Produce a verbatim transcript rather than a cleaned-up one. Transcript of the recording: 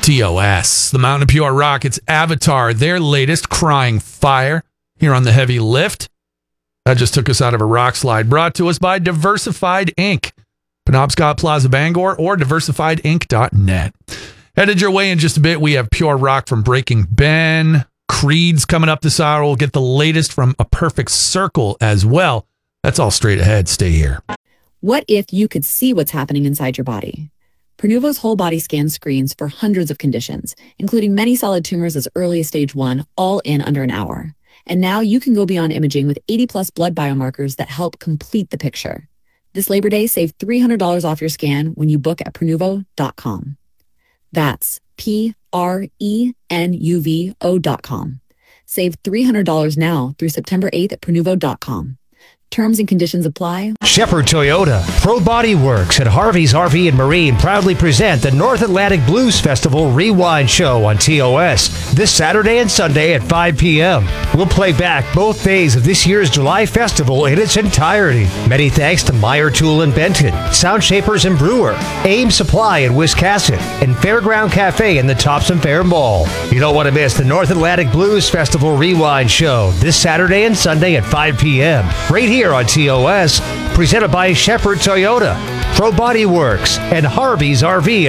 T O S, the Mountain of Pure Rockets Avatar, their latest Crying Fire, here on the Heavy Lift. That just took us out of a rock slide, brought to us by Diversified Incorporated. Penobscot Plaza Bangor or diversified inc dot net. Headed your way in just a bit. We have Pure Rock from Breaking Ben. Creed's coming up this hour. We'll get the latest from A Perfect Circle as well. That's all straight ahead. Stay here. What if you could see what's happening inside your body? Pernuvo's whole body scan screens for hundreds of conditions, including many solid tumors as early as stage one, all in under an hour. And now you can go beyond imaging with eighty plus blood biomarkers that help complete the picture. This Labor Day, save three hundred dollars off your scan when you book at pernuvo dot com. That's P R E N U V O dot com. Save three hundred dollars now through September eighth at pernuvo dot com. Terms and conditions apply. Shepherd Toyota, Pro Body Works, and Harvey's R V and Marine proudly present the North Atlantic Blues Festival Rewind Show on T O S this Saturday and Sunday at five p.m. We'll play back both days of this year's July Festival in its entirety. Many thanks to Meyer Tool in Benton, Sound Shapers and Brewer, Aim Supply in Wiscasset, and Fairground Cafe in the Thompson Fair Mall. You don't want to miss the North Atlantic Blues Festival Rewind Show this Saturday and Sunday at five p.m. right here on T O S, presented by Shepherd Toyota, Pro Body Works, and Harvey's R V